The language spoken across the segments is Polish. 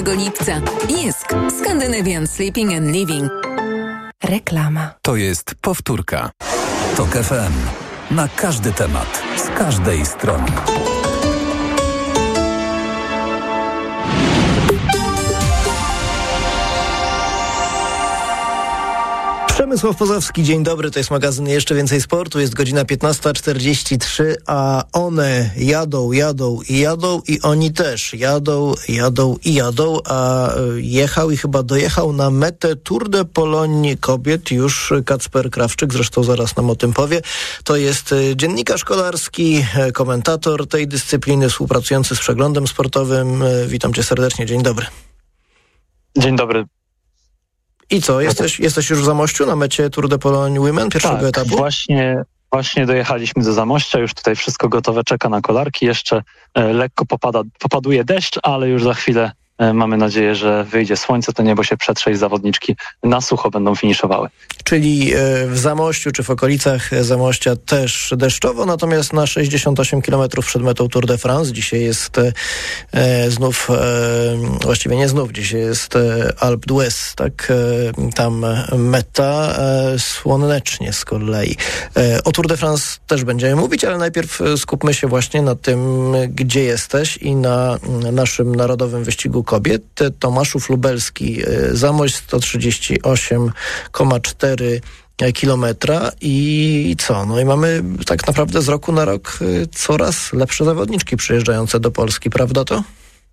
lipca. JYSK. Scandinavian Sleeping and Living. Reklama. To jest powtórka. TOK FM. Na każdy temat. Z każdej strony. Przemysław Pozowski, dzień dobry, to jest magazyn Jeszcze Więcej Sportu, jest godzina 15:43, a one jadą i oni też jadą, a jechał i chyba dojechał na metę Tour de Pologne kobiet już Kacper Krawczyk, zresztą zaraz nam o tym powie. To jest dziennikarz kolarski, komentator tej dyscypliny, współpracujący z Przeglądem Sportowym. Witam cię serdecznie, dzień dobry. Dzień dobry. I co, jesteś już w Zamościu na mecie Tour de Pologne Women pierwszego etapu? Właśnie dojechaliśmy do Zamościa, już tutaj wszystko gotowe, czeka na kolarki, jeszcze lekko popaduje deszcz, ale już za chwilę mamy nadzieję, że wyjdzie słońce, to niebo się przetrze i zawodniczki na sucho będą finiszowały. Czyli w Zamościu czy w okolicach Zamościa też deszczowo, natomiast na 68 km przed metą Tour de France dzisiaj jest znów, właściwie nie znów, dzisiaj jest Alpe d'Huez, tak, tam meta, słonecznie z kolei. O Tour de France też będziemy mówić, ale najpierw skupmy się właśnie na tym, gdzie jesteś i na naszym narodowym wyścigu kobiet. Tomaszów Lubelski, Zamość 138,4 kilometra i co? No i mamy tak naprawdę z roku na rok coraz lepsze zawodniczki przyjeżdżające do Polski, prawda to?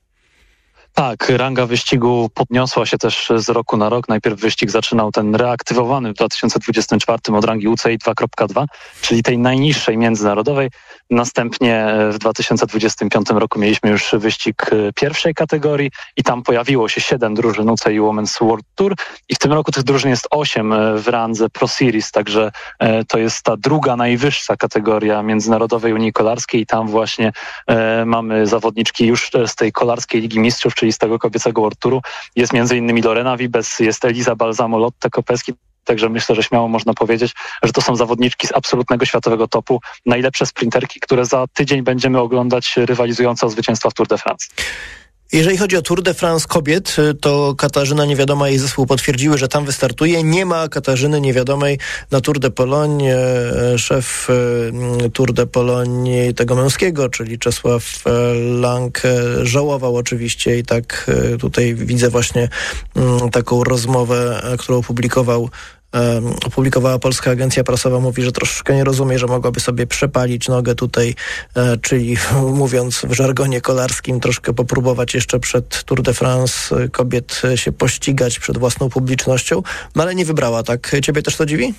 Tak, ranga wyścigu podniosła się też z roku na rok. Najpierw wyścig zaczynał ten reaktywowany w 2024 od rangi UCI 2.2, czyli tej najniższej międzynarodowej. Następnie w 2025 roku mieliśmy już wyścig pierwszej kategorii i tam pojawiło się 7 drużyn UCI Women's World Tour i w tym roku tych drużyn jest 8 w randze Pro Series, także to jest ta druga najwyższa kategoria międzynarodowej Unii Kolarskiej i tam właśnie mamy zawodniczki już z tej kolarskiej Ligi Mistrzów, czyli z tego kobiecego World Touru. Jest m.in. Lorena Wiebes, jest Eliza Balsamo, Lotte Kopeski. Także myślę, że śmiało można powiedzieć, że to są zawodniczki z absolutnego światowego topu, najlepsze sprinterki, które za tydzień będziemy oglądać rywalizujące o zwycięstwa w Tour de France. Jeżeli chodzi o Tour de France kobiet, to Katarzyna Niewiadoma i jej zespół potwierdziły, że tam wystartuje. Nie ma Katarzyny Niewiadomej na Tour de Pologne. Szef Tour de Pologne tego męskiego, czyli Czesław Lang, żałował oczywiście i tak tutaj widzę właśnie taką rozmowę, którą opublikowała Polska Agencja Prasowa, mówi, że troszkę nie rozumie, że mogłaby sobie przepalić nogę tutaj, czyli mówiąc w żargonie kolarskim, troszkę popróbować jeszcze przed Tour de France kobiet się pościgać przed własną publicznością, no ale nie wybrała, tak? Ciebie też to dziwi?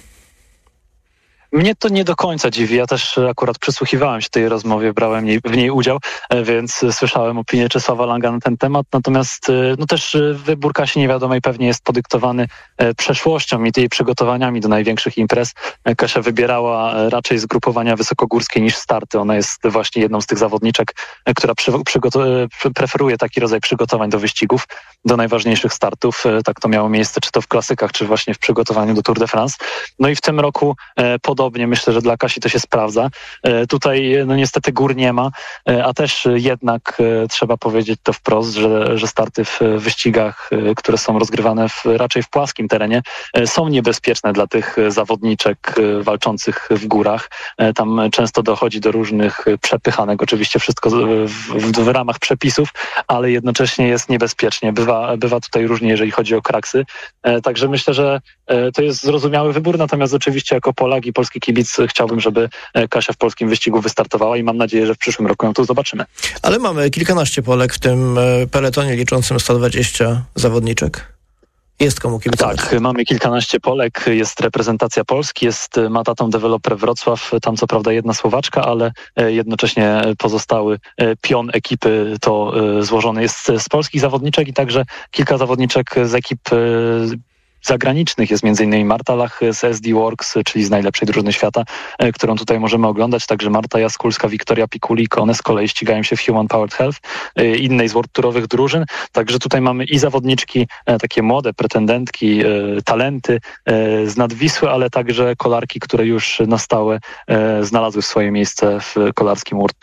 Mnie to nie do końca dziwi. Ja też akurat przysłuchiwałem się tej rozmowie, brałem w niej udział, więc słyszałem opinię Czesława Langa na ten temat. Natomiast no też wybór Kasi Niewiadomej pewnie jest podyktowany przeszłością i jej przygotowaniami do największych imprez. Kasia wybierała raczej zgrupowania wysokogórskie niż starty. Ona jest właśnie jedną z tych zawodniczek, która preferuje taki rodzaj przygotowań do wyścigów, do najważniejszych startów. Tak to miało miejsce, czy to w klasykach, czy właśnie w przygotowaniu do Tour de France. No i w tym roku podobnie myślę, że dla Kasi to się sprawdza. Tutaj no niestety gór nie ma, a też jednak trzeba powiedzieć to wprost, że starty w wyścigach, które są rozgrywane raczej w płaskim terenie, są niebezpieczne dla tych zawodniczek walczących w górach. Tam często dochodzi do różnych przepychanek, oczywiście wszystko w ramach przepisów, ale jednocześnie jest niebezpiecznie. Bywa tutaj różnie, jeżeli chodzi o kraksy. Także myślę, że to jest zrozumiały wybór, natomiast oczywiście jako Polak i polski kibic chciałbym, żeby Kasia w polskim wyścigu wystartowała i mam nadzieję, że w przyszłym roku ją tu zobaczymy. Ale mamy kilkanaście Polek w tym peletonie liczącym 120 zawodniczek. Jest komu kibicować. Tak, mamy kilkanaście Polek, jest reprezentacja Polski, jest Mataton Developer Wrocław, tam co prawda jedna Słowaczka, ale jednocześnie pozostały pion ekipy to złożony jest z polskich zawodniczek i także kilka zawodniczek z ekip zagranicznych. Jest m.in. Marta Lach z SD Works, czyli z najlepszej drużyny świata, którą tutaj możemy oglądać. Także Marta Jaskulska, Wiktoria Pikulik, one z kolei ścigają się w Human Powered Health, innej z world tourowych drużyn. Także tutaj mamy i zawodniczki, takie młode pretendentki, talenty z Nadwisły, ale także kolarki, które już na stałe znalazły swoje miejsce w kolarskim World Tourze.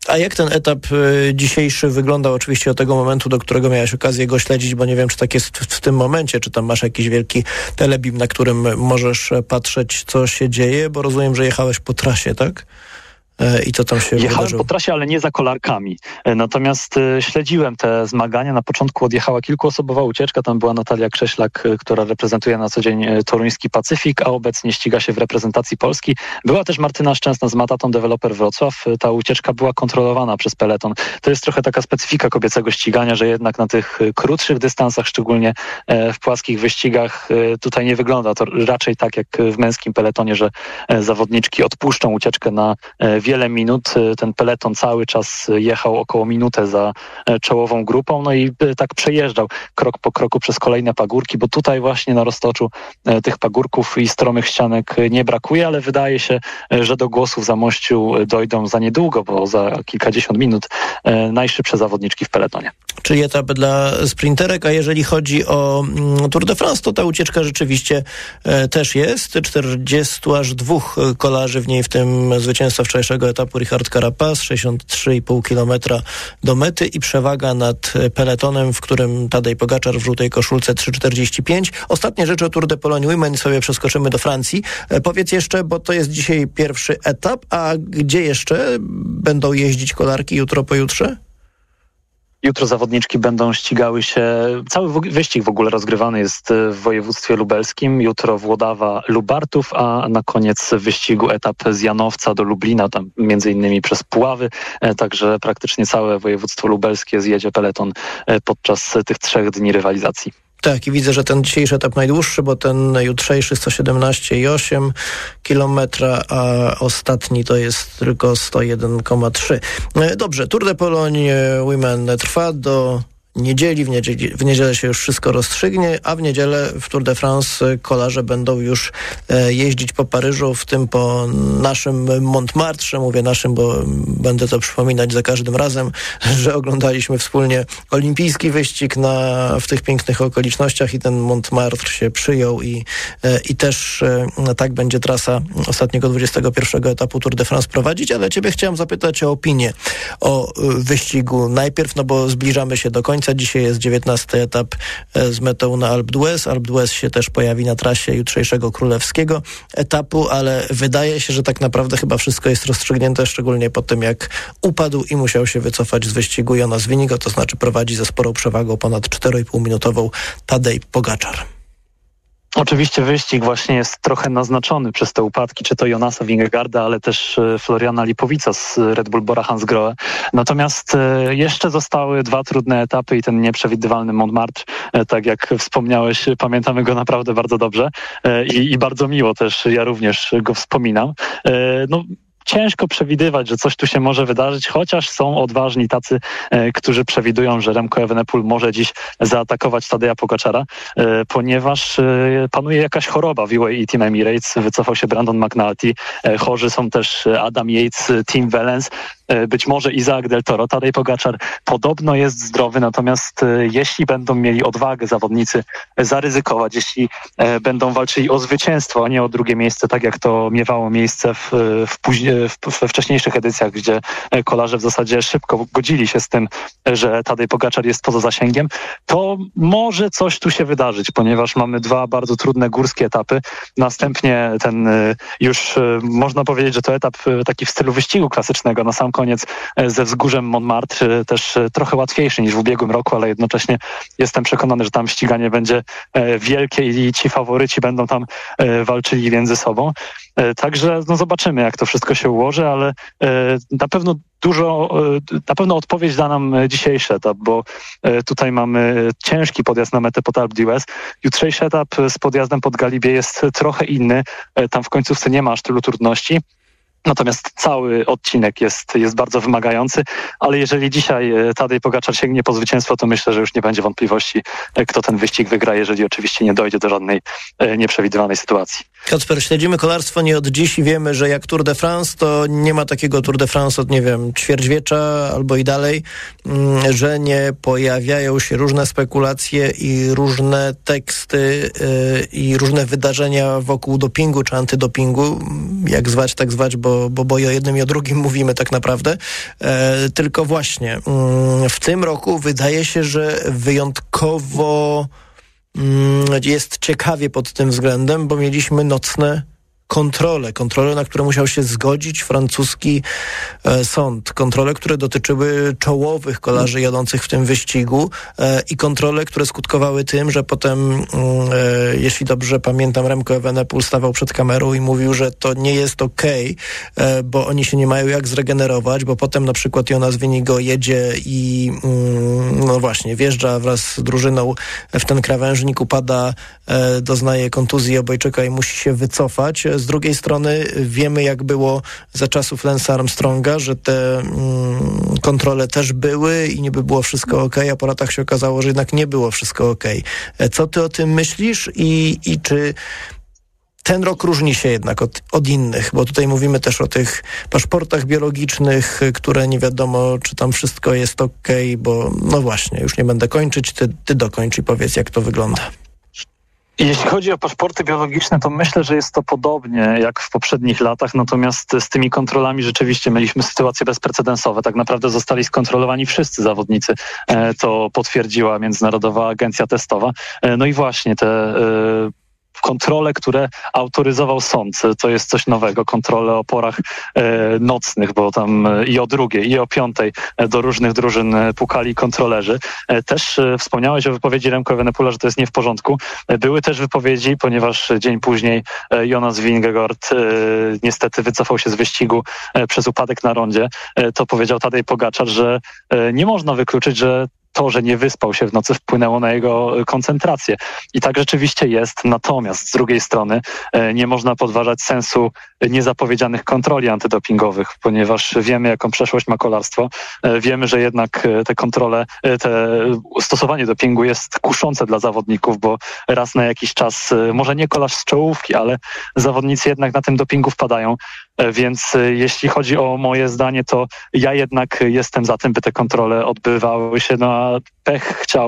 A jak ten etap dzisiejszy wyglądał oczywiście od tego momentu, do którego miałeś okazję go śledzić, bo nie wiem, czy tak jest w tym momencie, czy tam masz jakiś wielki telebim, na którym możesz patrzeć, co się dzieje, bo rozumiem, że jechałeś po trasie, tak? I co tam się Jechałem wydarzyło? po trasie, ale nie za kolarkami. Natomiast śledziłem te zmagania. Na początku odjechała kilkuosobowa ucieczka. Tam była Natalia Krześlak, która reprezentuje na co dzień toruński Pacyfik, a obecnie ściga się w reprezentacji Polski. Była też Martyna Szczęsna z Mataton Developer Wrocław. Ta ucieczka była kontrolowana przez peleton. To jest trochę taka specyfika kobiecego ścigania, że jednak na tych krótszych dystansach, szczególnie w płaskich wyścigach, tutaj nie wygląda to raczej tak jak w męskim peletonie, że zawodniczki odpuszczą ucieczkę na wiele minut. Ten peleton cały czas jechał około minutę za czołową grupą, no i tak przejeżdżał krok po kroku przez kolejne pagórki, bo tutaj właśnie na Roztoczu tych pagórków i stromych ścianek nie brakuje, ale wydaje się, że do głosu w Zamościu dojdą za niedługo, bo za kilkadziesiąt minut najszybsze zawodniczki w peletonie. Czyli etap dla sprinterek, a jeżeli chodzi o Tour de France, to ta ucieczka rzeczywiście też jest. 42 kolarzy w niej, w tym zwycięzca wczorajszego etapu Richard Carapaz, 63,5 km do mety i przewaga nad peletonem, w którym Tadej Pogaczar w żółtej koszulce 3,45. Ostatnie rzeczy o Tour de Pologne Women, sobie przeskoczymy do Francji. Powiedz jeszcze, bo to jest dzisiaj pierwszy etap, a gdzie jeszcze będą jeździć kolarki jutro, pojutrze? Jutro zawodniczki będą ścigały się, cały wyścig w ogóle rozgrywany jest w województwie lubelskim. Jutro Włodawa, Lubartów, a na koniec wyścigu etap z Janowca do Lublina, tam między innymi przez Puławy. Także praktycznie całe województwo lubelskie zjedzie peleton podczas tych 3 dni rywalizacji. Tak, i widzę, że ten dzisiejszy etap najdłuższy, bo ten jutrzejszy 117,8 km, a ostatni to jest tylko 101,3. Dobrze, Tour de Pologne Women trwa do niedzieli. W niedzielę się już wszystko rozstrzygnie, a w niedzielę w Tour de France kolarze będą już jeździć po Paryżu, w tym po naszym Montmartre. Mówię naszym, bo będę to przypominać za każdym razem, że oglądaliśmy wspólnie olimpijski wyścig w tych pięknych okolicznościach i ten Montmartre się przyjął i też tak będzie trasa ostatniego 21 etapu Tour de France prowadzić, ale ciebie chciałem zapytać o opinię o wyścigu najpierw, no bo zbliżamy się do końca. Dzisiaj jest 19 etap z metą na Alpe d'Huez. Alpe d'Huez się też pojawi na trasie jutrzejszego królewskiego etapu, ale wydaje się, że tak naprawdę chyba wszystko jest rozstrzygnięte, szczególnie po tym, jak upadł i musiał się wycofać z wyścigu Jonas Vingegaard, to znaczy prowadzi ze sporą przewagą ponad 4,5-minutową Tadej Pogaczar. Oczywiście wyścig właśnie jest trochę naznaczony przez te upadki, czy to Jonasa Vingegaarda, ale też Floriana Lipovica z Red Bull Bora Hansgrohe. Natomiast jeszcze zostały 2 trudne etapy i ten nieprzewidywalny Montmartre, tak jak wspomniałeś, pamiętamy go naprawdę bardzo dobrze i bardzo miło też, ja również go wspominam. Ciężko przewidywać, że coś tu się może wydarzyć, chociaż są odważni tacy, którzy przewidują, że Remco Evenepoel może dziś zaatakować Tadeja Pogaczara, ponieważ panuje jakaś choroba w UAE Team Emirates. Wycofał się Brandon McNulty. Chorzy są też Adam Yates, Tim Wellens, być może Isaac Del Toro. Tadej Pogaczar podobno jest zdrowy, natomiast jeśli będą mieli odwagę zawodnicy zaryzykować, jeśli będą walczyli o zwycięstwo, a nie o drugie miejsce, tak jak to miewało miejsce we wcześniejszych edycjach, gdzie kolarze w zasadzie szybko godzili się z tym, że Tadej Pogaczar jest poza zasięgiem, to może coś tu się wydarzyć, ponieważ mamy 2 bardzo trudne górskie etapy. Następnie ten już można powiedzieć, że to etap taki w stylu wyścigu klasycznego, na sam koniec ze wzgórzem Montmartre, też trochę łatwiejszy niż w ubiegłym roku, ale jednocześnie jestem przekonany, że tam ściganie będzie wielkie i ci faworyci będą tam walczyli między sobą. Także zobaczymy, jak to wszystko się ułoży, ale na pewno odpowiedź da nam dzisiejszy etap, bo tutaj mamy ciężki podjazd na metę pod Alpe d'Huez. Jutrzejszy etap z podjazdem pod Galibię jest trochę inny. Tam w końcówce nie ma aż tylu trudności. Natomiast cały odcinek jest bardzo wymagający, ale jeżeli dzisiaj Tadej Pogaczar sięgnie po zwycięstwo, to myślę, że już nie będzie wątpliwości, kto ten wyścig wygra, jeżeli oczywiście nie dojdzie do żadnej nieprzewidywanej sytuacji. Kacper, śledzimy kolarstwo nie od dziś i wiemy, że jak Tour de France, to nie ma takiego Tour de France od, ćwierćwiecza albo i dalej, że nie pojawiają się różne spekulacje i różne teksty i różne wydarzenia wokół dopingu czy antydopingu. Jak zwać, tak zwać, bo o jednym i o drugim mówimy tak naprawdę. Tylko właśnie w tym roku wydaje się, że wyjątkowo jest ciekawie pod tym względem, bo mieliśmy nocne kontrole, na które musiał się zgodzić francuski sąd. Kontrole, które dotyczyły czołowych kolarzy jadących w tym wyścigu i kontrole, które skutkowały tym, że potem, jeśli dobrze pamiętam, Remco Evenepoel stawał przed kamerą i mówił, że to nie jest okej, bo oni się nie mają jak zregenerować, bo potem na przykład Jonas Vingegaard jedzie i no właśnie, wjeżdża wraz z drużyną w ten krawężnik, upada, doznaje kontuzji obojczyka i musi się wycofać. Z drugiej strony wiemy, jak było za czasów Lance'a Armstronga, że te kontrole też były i niby było wszystko okej, a po latach się okazało, że jednak nie było wszystko okej. Co ty o tym myślisz i czy ten rok różni się jednak od innych? Bo tutaj mówimy też o tych paszportach biologicznych, które nie wiadomo, czy tam wszystko jest okej, bo no właśnie, już nie będę kończyć, ty dokończ i powiedz, jak to wygląda. Jeśli chodzi o paszporty biologiczne, to myślę, że jest to podobnie jak w poprzednich latach, natomiast z tymi kontrolami rzeczywiście mieliśmy sytuacje bezprecedensowe. Tak naprawdę zostali skontrolowani wszyscy zawodnicy. To potwierdziła Międzynarodowa Agencja Testowa. No i właśnie te kontrole, które autoryzował sąd. To jest coś nowego. Kontrole o porach nocnych, bo tam i o 2:00, i o 5:00 do różnych drużyn pukali kontrolerzy. Też wspomniałeś o wypowiedzi Remco Evenepoela, że to jest nie w porządku. Były też wypowiedzi, ponieważ dzień później Jonas Vingegaard niestety wycofał się z wyścigu przez upadek na rondzie. To powiedział Tadej Pogaczar, że nie można wykluczyć, że to, że nie wyspał się w nocy, wpłynęło na jego koncentrację. I tak rzeczywiście jest. Natomiast z drugiej strony nie można podważać sensu niezapowiedzianych kontroli antydopingowych, ponieważ wiemy, jaką przeszłość ma kolarstwo. Wiemy, że jednak te kontrole, stosowanie dopingu jest kuszące dla zawodników, bo raz na jakiś czas, może nie kolarz z czołówki, ale zawodnicy jednak na tym dopingu wpadają. Więc jeśli chodzi o moje zdanie, to ja jednak jestem za tym, by te kontrole odbywały się. No a pech chciał,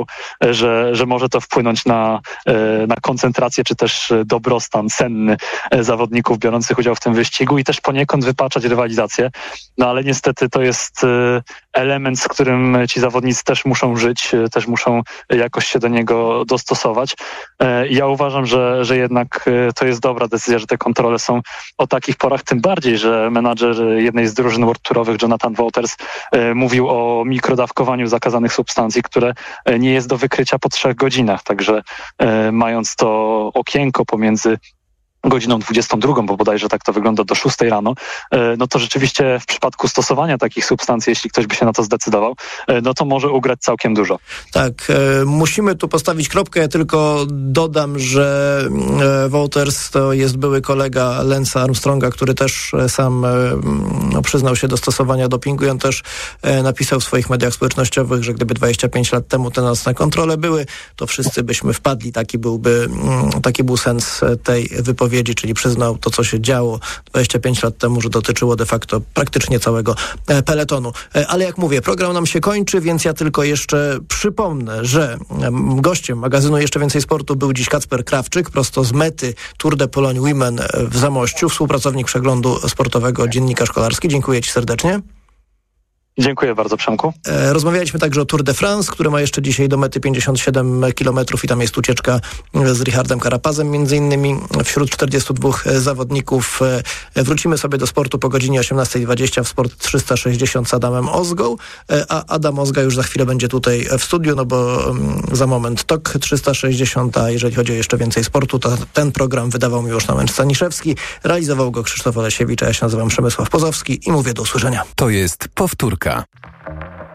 że może to wpłynąć na koncentrację, czy też dobrostan senny zawodników biorących udział w tym wyścigu i też poniekąd wypaczać rywalizację. No ale niestety to jest element, z którym ci zawodnicy też muszą żyć, też muszą jakoś się do niego dostosować. Ja uważam, że jednak to jest dobra decyzja, że te kontrole są o takich porach, tym bardziej, że menadżer jednej z drużyn World Tourowych, Jonathan Wouters, mówił o mikrodawkowaniu zakazanych substancji, które nie jest do wykrycia po 3 godzinach. Także mając to okienko pomiędzy godziną 22, bo bodajże tak to wygląda, do 6 rano, no to rzeczywiście w przypadku stosowania takich substancji, jeśli ktoś by się na to zdecydował, no to może ugrać całkiem dużo. Tak, musimy tu postawić kropkę. Ja tylko dodam, że Wouters to jest były kolega Lance'a Armstronga, który też sam przyznał się do stosowania dopingu i on też napisał w swoich mediach społecznościowych, że gdyby 25 lat temu te nocne kontrole były, to wszyscy byśmy wpadli. Taki był sens tej wypowiedzi, czyli przyznał to, co się działo 25 lat temu, że dotyczyło de facto praktycznie całego peletonu. Ale jak mówię, program nam się kończy, więc ja tylko jeszcze przypomnę, że gościem magazynu Jeszcze Więcej Sportu był dziś Kacper Krawczyk, prosto z mety Tour de Pologne Women w Zamościu, współpracownik Przeglądu Sportowego, dziennikarz kolarski. Dziękuję ci serdecznie. Dziękuję bardzo, Przemku. Rozmawialiśmy także o Tour de France, który ma jeszcze dzisiaj do mety 57 km i tam jest ucieczka z Richardem Carapazem między innymi wśród 42 zawodników. Wrócimy sobie do sportu po godzinie 18:20 w Sport 360 z Adamem Ozgą, a Adam Ozga już za chwilę będzie tutaj w studiu, no bo za moment TOK 360, a jeżeli chodzi o Jeszcze Więcej Sportu, to ten program wydawał Miłosz Nałęcz-Staniszewski, realizował go Krzysztof Olesiewicz, a ja się nazywam Przemysław Pozowski i mówię do usłyszenia. To jest powtórka.